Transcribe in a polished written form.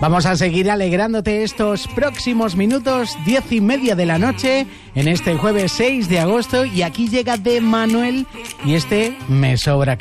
Vamos a seguir alegrándote estos próximos minutos, 10:30 de la noche, en este jueves 6 de agosto, y aquí llega De Manuel y este Me Sobra